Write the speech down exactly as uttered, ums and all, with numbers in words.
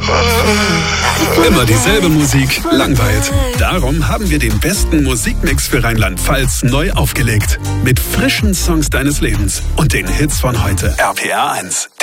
Immer dieselbe Musik langweilt. Darum haben wir den besten Musikmix für Rheinland-Pfalz neu aufgelegt. Mit frischen Songs deines Lebens und den Hits von heute. R P R eins.